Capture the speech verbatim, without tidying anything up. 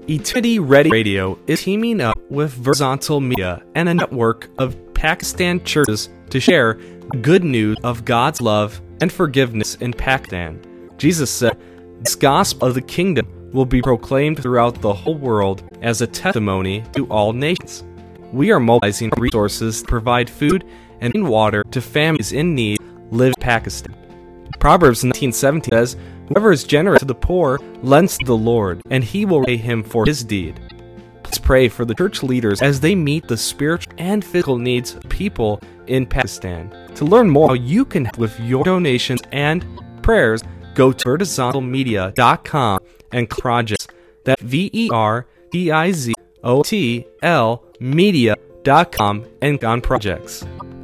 Eternity Ready Radio is teaming up with Verizontal Media and a network of Pakistan churches to share good news of God's love and forgiveness in Pakistan. Jesus said, "This gospel of the kingdom will be proclaimed throughout the whole world as a testimony to all nations." We are mobilizing resources to provide food and clean water to families in need live in Pakistan. Proverbs nineteen seventeen says, "Whoever is generous to the poor lends to the Lord, and he will repay him for his deed." Let's pray for the church leaders as they meet the spiritual and physical needs of people in Pakistan. To learn more how you can help with your donations and prayers, go to verizontal media dot com and click projects. That's V E R T I Z O T L media dot com and on projects.